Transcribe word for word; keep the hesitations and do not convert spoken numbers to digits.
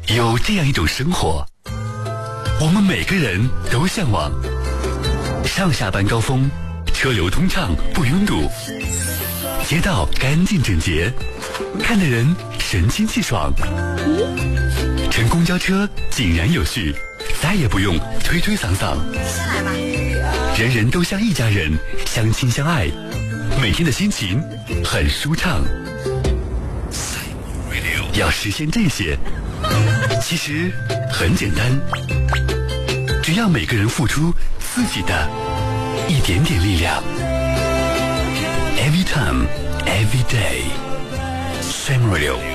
有这样一种生活，我们每个人都向往：上下班高峰，车流通畅不拥堵，街道干净整洁，看的人神清气爽。乘公交车井然有序，再也不用推推搡搡。 先来吧。 人人都像一家人，相亲相爱，每天的心情很舒畅。要实现这些，其实很简单，只要每个人付出自己的一点点力量。Every time, every day, Sam Radio。